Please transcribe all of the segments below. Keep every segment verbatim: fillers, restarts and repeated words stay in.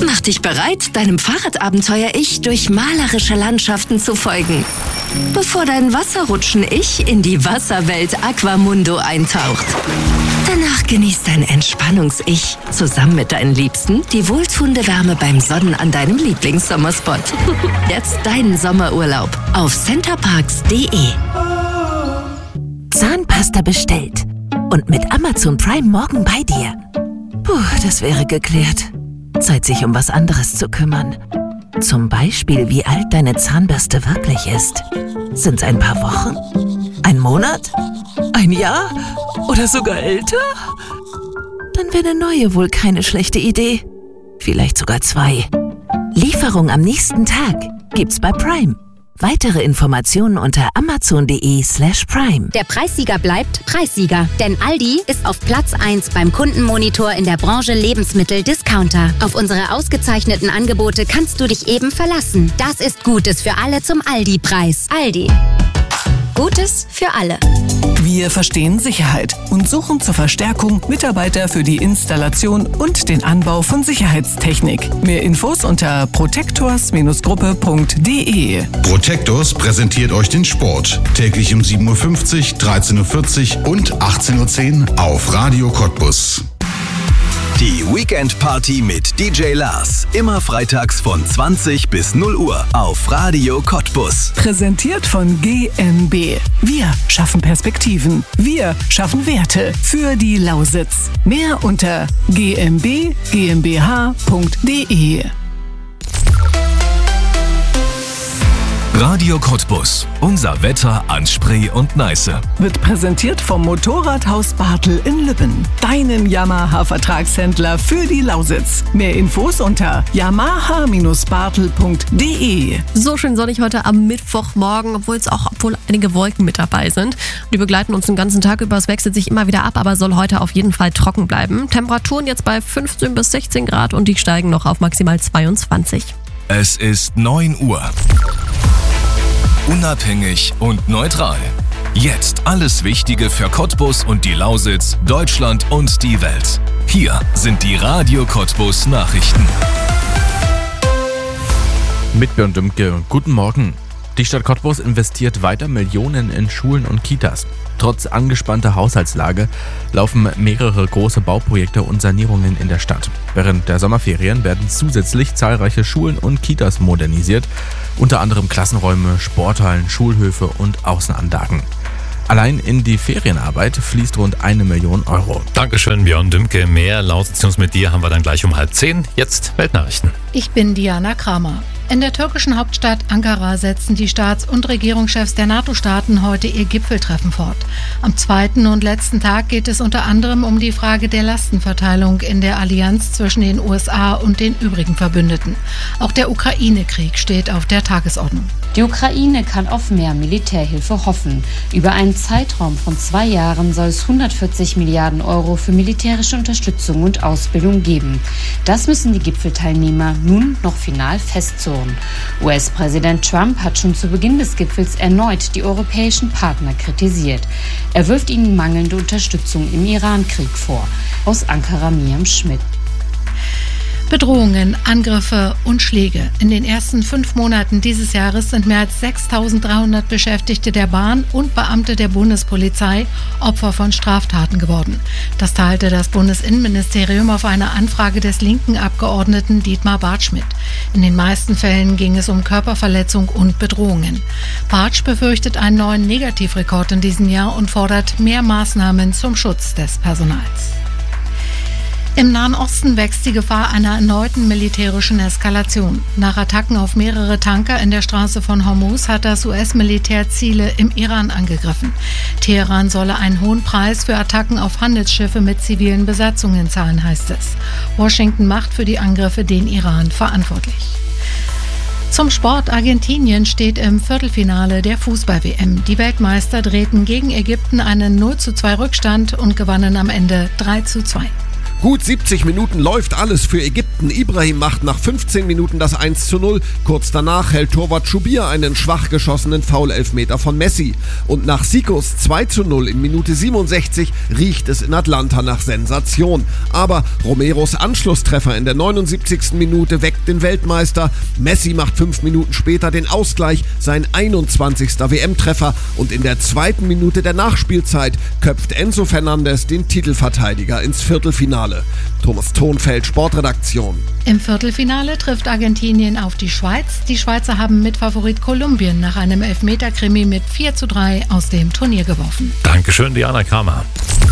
Mach dich bereit, deinem Fahrradabenteuer-Ich durch malerische Landschaften zu folgen, bevor dein Wasserrutschen-Ich in die Wasserwelt Aquamundo eintaucht. Danach genießt dein Entspannungs-Ich zusammen mit deinen Liebsten die wohltuende Wärme beim Sonnen an deinem Lieblingssommerspot. Jetzt deinen Sommerurlaub auf centerparks punkt de. Zahnpasta bestellt und mit Amazon Prime morgen bei dir. Puh, das wäre geklärt. Zeit, sich um was anderes zu kümmern. Zum Beispiel, wie alt deine Zahnbürste wirklich ist. Sind's ein paar Wochen? Ein Monat? Ein Jahr? Oder sogar älter? Dann wäre eine neue wohl keine schlechte Idee. Vielleicht sogar zwei. Lieferung am nächsten Tag gibt's bei Prime. Weitere Informationen unter amazon punkt de slash prime. Der Preissieger bleibt Preissieger, denn Aldi ist auf Platz eins beim Kundenmonitor in der Branche Lebensmittel-Discounter. Auf unsere ausgezeichneten Angebote kannst du dich eben verlassen. Das ist Gutes für alle zum Aldi-Preis. Aldi. Gutes für alle. Wir verstehen Sicherheit und suchen zur Verstärkung Mitarbeiter für die Installation und den Anbau von Sicherheitstechnik. Mehr Infos unter protectors Gruppe punkt de. Protectors präsentiert euch den Sport. Täglich um sieben Uhr fünfzig, dreizehn Uhr vierzig und achtzehn Uhr zehn auf Radio Cottbus. Die Weekend Party mit D J Lars. Immer freitags von zwanzig bis null Uhr auf Radio Cottbus. Präsentiert von G M B. Wir schaffen Perspektiven. Wir schaffen Werte für die Lausitz. Mehr unter g m b g m b h punkt de. Radio Cottbus. Unser Wetter an Spree und Neiße. Wird präsentiert vom Motorradhaus Bartel in Lübben. Deinem Yamaha-Vertragshändler für die Lausitz. Mehr Infos unter yamaha bartel punkt de. So schön sonnig heute am Mittwochmorgen, obwohl es auch obwohl einige Wolken mit dabei sind. Die begleiten uns den ganzen Tag über. Es wechselt sich immer wieder ab, aber soll heute auf jeden Fall trocken bleiben. Temperaturen jetzt bei fünfzehn bis sechzehn Grad und die steigen noch auf maximal zweiundzwanzig. Es ist neun Uhr. Unabhängig und neutral. Jetzt alles Wichtige für Cottbus und die Lausitz, Deutschland und die Welt. Hier sind die Radio Cottbus Nachrichten. Mit Björn Dümke, guten Morgen. Die Stadt Cottbus investiert weiter Millionen in Schulen und Kitas. Trotz angespannter Haushaltslage laufen mehrere große Bauprojekte und Sanierungen in der Stadt. Während der Sommerferien werden zusätzlich zahlreiche Schulen und Kitas modernisiert, unter anderem Klassenräume, Sporthallen, Schulhöfe und Außenanlagen. Allein in die Ferienarbeit fließt rund eine Million Euro. Dankeschön, Björn Dümke. Mehr Lausitz mit dir haben wir dann gleich um halb zehn. Jetzt Weltnachrichten. Ich bin Diana Kramer. In der türkischen Hauptstadt Ankara setzen die Staats- und Regierungschefs der NATO-Staaten heute ihr Gipfeltreffen fort. Am zweiten und letzten Tag geht es unter anderem um die Frage der Lastenverteilung in der Allianz zwischen den U S A und den übrigen Verbündeten. Auch der Ukraine-Krieg steht auf der Tagesordnung. Die Ukraine kann auf mehr Militärhilfe hoffen. Über einen Zeitraum von zwei Jahren soll es hundertvierzig Milliarden Euro für militärische Unterstützung und Ausbildung geben. Das müssen die Gipfelteilnehmer nun noch final festzurren. U S-Präsident Trump hat schon zu Beginn des Gipfels erneut die europäischen Partner kritisiert. Er wirft ihnen mangelnde Unterstützung im Iran-Krieg vor. Aus Ankara Miriam Schmidt. Bedrohungen, Angriffe und Schläge. In den ersten fünf Monaten dieses Jahres sind mehr als sechstausenddreihundert Beschäftigte der Bahn und Beamte der Bundespolizei Opfer von Straftaten geworden. Das teilte das Bundesinnenministerium auf eine Anfrage des linken Abgeordneten Dietmar Bartsch mit. In den meisten Fällen ging es um Körperverletzung und Bedrohungen. Bartsch befürchtet einen neuen Negativrekord in diesem Jahr und fordert mehr Maßnahmen zum Schutz des Personals. Im Nahen Osten wächst die Gefahr einer erneuten militärischen Eskalation. Nach Attacken auf mehrere Tanker in der Straße von Hormuz hat das U S-Militär Ziele im Iran angegriffen. Teheran solle einen hohen Preis für Attacken auf Handelsschiffe mit zivilen Besatzungen zahlen, heißt es. Washington macht für die Angriffe den Iran verantwortlich. Zum Sport: Argentinien steht im Viertelfinale der Fußball-W M. Die Weltmeister drehten gegen Ägypten einen null zu zwei Rückstand und gewannen am Ende drei zu zwei. Gut siebzig Minuten läuft alles für Ägypten. Ibrahim macht nach fünfzehn Minuten das eins zu null. Kurz danach hält Torwart Schubir einen schwach geschossenen Foul-Elfmeter von Messi. Und nach Sikos zwei zu null in Minute siebenundsechzig riecht es in Atlanta nach Sensation. Aber Romeros Anschlusstreffer in der neunundsiebzigsten Minute weckt den Weltmeister. Messi macht fünf Minuten später den Ausgleich, sein einundzwanzigster W M-Treffer. Und in der zweiten Minute der Nachspielzeit köpft Enzo Fernandes den Titelverteidiger ins Viertelfinale. Thomas Thonfeld, Sportredaktion. Im Viertelfinale trifft Argentinien auf die Schweiz. Die Schweizer haben Mitfavorit Kolumbien nach einem Elfmeter-Krimi mit vier zu drei aus dem Turnier geworfen. Dankeschön, Diana Kramer.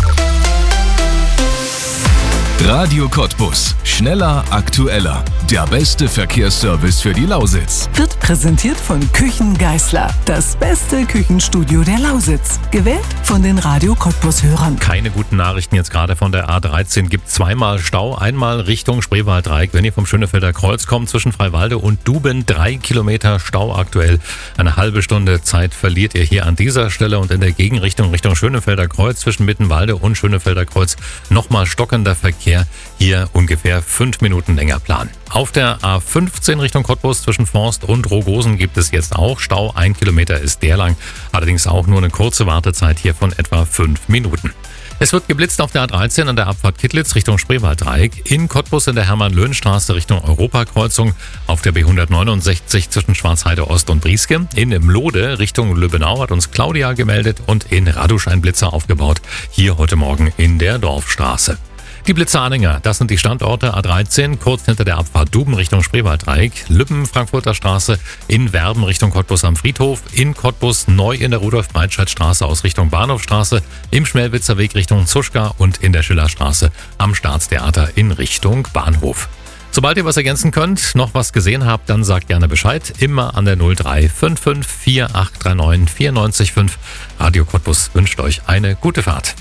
Radio Cottbus. Schneller, aktueller. Der beste Verkehrsservice für die Lausitz. Wird präsentiert von Küchen Geisler. Das beste Küchenstudio der Lausitz. Gewählt von den Radio Cottbus-Hörern. Keine guten Nachrichten jetzt gerade von der A dreizehn. Gibt zweimal Stau. Einmal Richtung Spreewalddreieck. Wenn ihr vom Schönefelder Kreuz kommt, zwischen Freiwalde und Duben, drei Kilometer Stau aktuell. Eine halbe Stunde Zeit verliert ihr hier an dieser Stelle. Und in der Gegenrichtung, Richtung Schönefelder Kreuz, zwischen Mittenwalde und Schönefelder Kreuz, nochmal stockender Verkehr. Hier ungefähr fünf Minuten länger planen. Auf der A fünfzehn Richtung Cottbus zwischen Forst und Rogosen gibt es jetzt auch Stau. Ein Kilometer ist der lang, allerdings auch nur eine kurze Wartezeit hier von etwa fünf Minuten. Es wird geblitzt auf der A dreizehn an der Abfahrt Kittlitz Richtung Spreewalddreieck, in Cottbus in der Hermann-Löhn-Straße Richtung Europakreuzung, auf der B hundertneunundsechzig zwischen Schwarzheide Ost und Brieske, in Mlode Richtung Lübbenau hat uns Claudia gemeldet und in Radusch ein Blitzer aufgebaut, hier heute Morgen in der Dorfstraße. Die Blitzer-Anhänger, das sind die Standorte A dreizehn, kurz hinter der Abfahrt Duben Richtung Spreewalddreieck, Lübben, Frankfurter Straße, in Werben Richtung Cottbus am Friedhof, in Cottbus neu in der Rudolf-Breitscheid-Straße aus Richtung Bahnhofstraße, im Schmelwitzer Weg Richtung Zuschka und in der Schillerstraße am Staatstheater in Richtung Bahnhof. Sobald ihr was ergänzen könnt, noch was gesehen habt, dann sagt gerne Bescheid. Immer an der null drei fünf fünf vier acht drei neun vier neun fünf. Radio Cottbus wünscht euch eine gute Fahrt.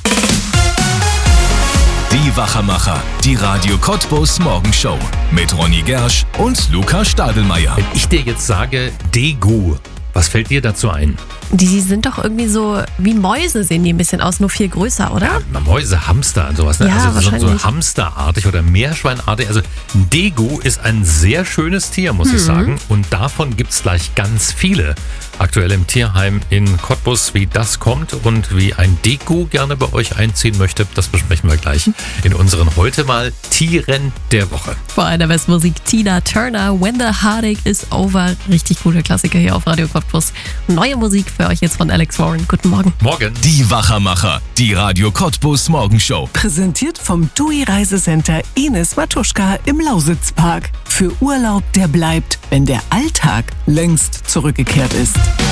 Die Wachermacher, die Radio Cottbus Morgenshow mit Ronny Gersch und Luca Stadelmeier. Wenn ich dir jetzt sage Degu, was fällt dir dazu ein? Die sind doch irgendwie so wie Mäuse, sehen die ein bisschen aus, nur viel größer, oder? Ja, Mäuse, Hamster und sowas. Ne? Ja, also so, wahrscheinlich. so hamsterartig oder meerschweinartig. Also ein Degu ist ein sehr schönes Tier, muss Mhm. ich sagen. Und davon gibt es gleich ganz viele. Aktuell im Tierheim in Cottbus, wie das kommt und wie ein Degu gerne bei euch einziehen möchte, das besprechen wir gleich in unseren heute mal Tieren der Woche. Vor allem der besten Musik Tina Turner, When the Heartache is Over. Richtig gute Klassiker hier auf Radio Cottbus. Neue Musik für euch jetzt von Alex Warren. Guten Morgen. Morgen. Die Wachermacher, die Radio Cottbus Morgenshow. Präsentiert vom T U I Reisecenter Ines Matuschka im Lausitzpark. Für Urlaub, der bleibt, wenn der Alltag längst zurückgekehrt ist.